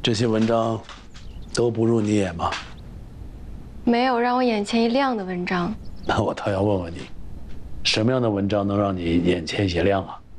这些文章都不入你眼吗？ 没有让我眼前一亮的文章。 那我倒要问问你，什么样的文章能让你眼前一亮啊？